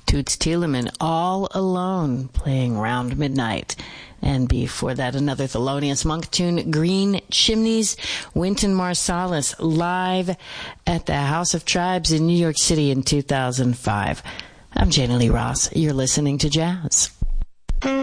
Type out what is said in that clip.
Toots Thielemans, All Alone, playing Round Midnight. And before that, another Thelonious Monk tune, Green Chimneys, Wynton Marsalis, live at the House of Tribes in New York City in 2005. I'm Jana Lee Ross. You're listening to Jazz.